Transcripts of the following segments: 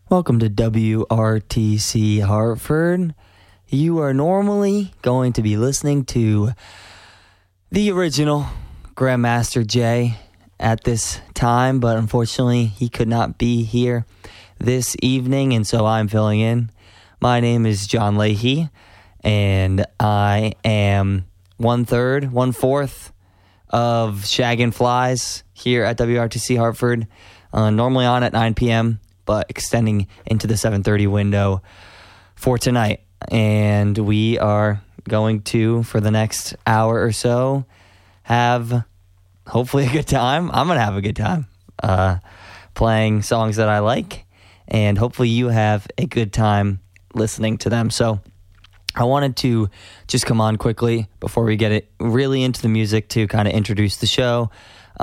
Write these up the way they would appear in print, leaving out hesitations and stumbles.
Welcome to WRTC Hartford. You are normally going to be listening to the original Grandmaster Jay at this time, but unfortunately he could not be here this evening, and so I'm filling in. My name is John Leahy, and I am 1/4 of Shaggin' Flies here at WRTC Hartford, normally on at 9 p.m., but extending into the 7:30 window for tonight. And we are going to, for the next hour or so, have hopefully a good time. I'm going to have a good time playing songs that I like, and hopefully you have a good time listening to them. So I wanted to just come on quickly before we get it really into the music to kind of introduce the show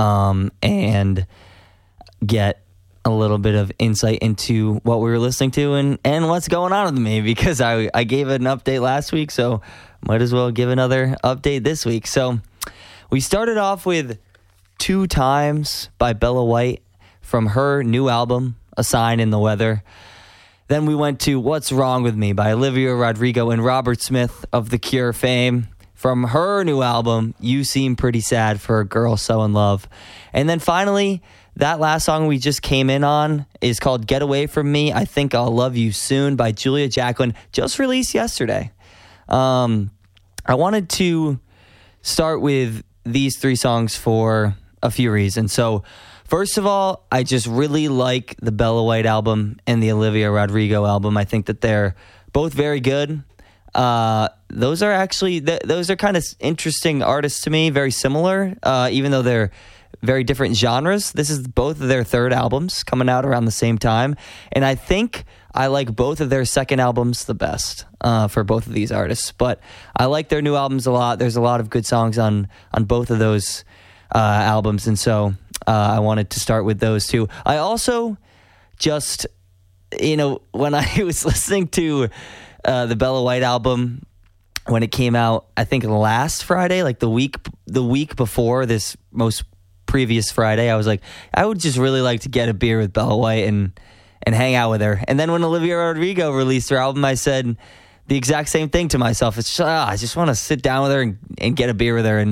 and get a little bit of insight into what we were listening to and what's going on with me, because I gave an update last week, so might as well give another update this week. So we started off with Two Times by Bella White from her new album, A Sign in the Weather. Then we went to What's Wrong With Me by Olivia Rodrigo and Robert Smith of The Cure fame from her new album, You Seem Pretty Sad for a Girl So in Love. And then finally, that last song we just came in on is called Get Away From Me, I Think I'll Love You Soon by Julia Jacklin, just released yesterday. I wanted to start with these three songs for a few reasons. So first of all, I just really like the Bella White album and the Olivia Rodrigo album. I think that they're both very good. Those are kind of interesting artists to me, very similar, even though they're very different genres. This is both of their third albums coming out around the same time, and I think I like both of their second albums the best for both of these artists. But I like their new albums a lot. There's a lot of good songs on both of those albums, and so I wanted to start with those two. I also just, when I was listening to the Bella White album when it came out, I think last Friday, like the week before this most previous Friday, I was like, I would just really like to get a beer with Bella White and hang out with her. And then when Olivia Rodrigo released her album, I said the exact same thing to myself. It's just, I just want to sit down with her and get a beer with her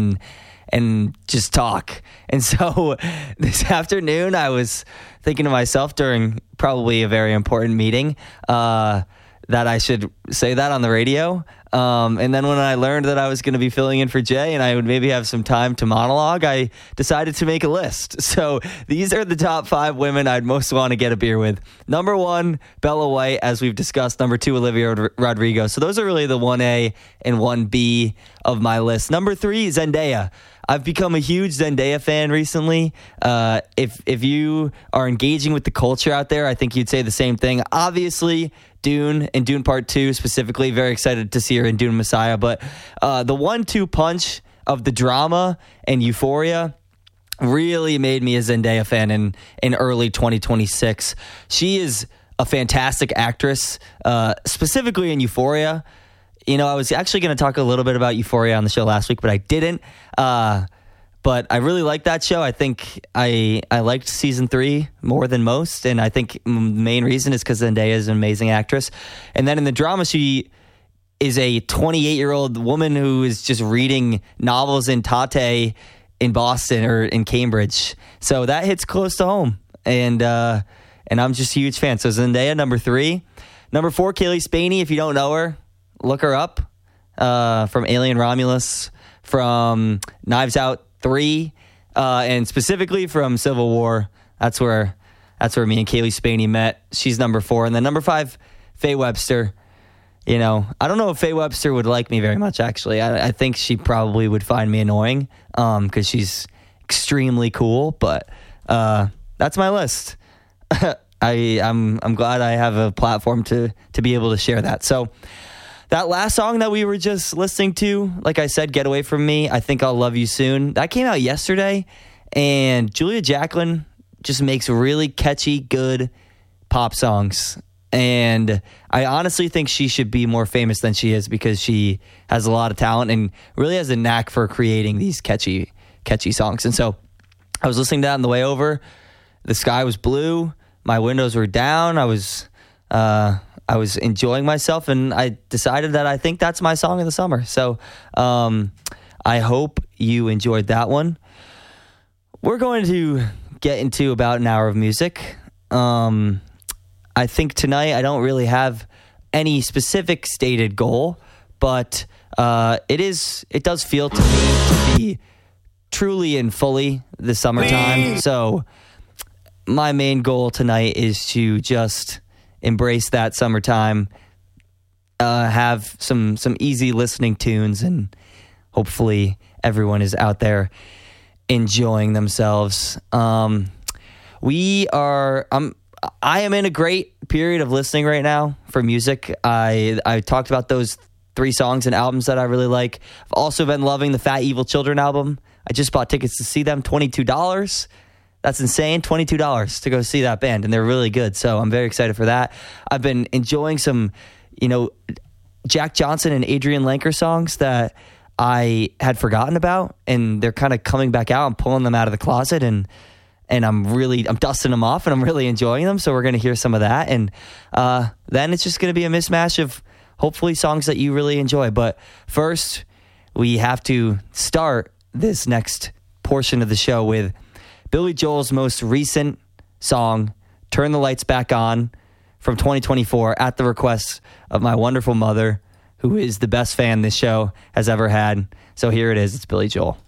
and just talk. And so this afternoon, I was thinking to myself during probably a very important meeting that I should say that on the radio. And then when I learned that I was going to be filling in for Jay and I would maybe have some time to monologue, I decided to make a list. So these are the top 5 women I'd most want to get a beer with. Number 1, Bella White, as we've discussed. Number 2, Olivia Rodrigo. So those are really the 1A and 1B of my list. Number 3, Zendaya. I've become a huge Zendaya fan recently. If you are engaging with the culture out there, I think you'd say the same thing. Obviously, Dune and Dune Part 2 specifically, very excited to see her in Dune Messiah. But the 1-2 punch of the drama and Euphoria really made me a Zendaya fan in early 2026. She is a fantastic actress, specifically in Euphoria. I was actually going to talk a little bit about Euphoria on the show last week, but I didn't. But I really liked that show. I think I liked season 3 more than most, and I think the main reason is because Zendaya is an amazing actress. And then in the drama, she is a 28-year-old woman who is just reading novels in Tate in Boston or in Cambridge. So that hits close to home, and I'm just a huge fan. So Zendaya, number 3. Number 4, Kaylee Spaney. If you don't know her, look her up, from Alien Romulus, from Knives Out 3, and specifically from Civil War. That's where me and Kaylee Spaney met. She's number 4. And then number 5, Faye Webster. I don't know if Faye Webster would like me very much, actually. I think she probably would find me annoying because she's extremely cool, but that's my list. I'm glad I have a platform to be able to share that. So that last song that we were just listening to, like I said, Get Away From Me, I Think I'll Love You Soon, that came out yesterday, and Julia Jacklin just makes really catchy, good pop songs. And I honestly think she should be more famous than she is because she has a lot of talent and really has a knack for creating these catchy songs. And so I was listening to that on the way over. The sky was blue. My windows were down. I was enjoying myself, and I decided that I think that's my song of the summer. So I hope you enjoyed that one. We're going to get into about an hour of music. I think tonight I don't really have any specific stated goal, but it does feel to me to be truly and fully the summertime. So my main goal tonight is to just embrace that summertime, have some easy listening tunes, and hopefully everyone is out there enjoying themselves. I am in a great period of listening right now for music. I talked about those 3 songs and albums that I really like. I've also been loving the Fat Evil Children album. I just bought tickets to see them, $22. That's insane, $22 to go see that band, and they're really good. So I'm very excited for that. I've been enjoying some, Jack Johnson and Adrian Lenker songs that I had forgotten about, and they're kind of coming back out. I'm pulling them out of the closet, and I'm dusting them off, and I'm really enjoying them. So we're going to hear some of that. And then it's just going to be a mismatch of hopefully songs that you really enjoy. But first, we have to start this next portion of the show with Billy Joel's most recent song, Turn the Lights Back On, from 2024, at the request of my wonderful mother, who is the best fan this show has ever had. So here it is. It's Billy Joel.